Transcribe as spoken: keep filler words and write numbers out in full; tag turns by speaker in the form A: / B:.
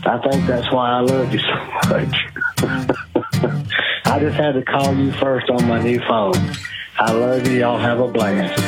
A: I think that's why I love you so much. I just had to call you first on my new phone. I love you. Y'all have a blast.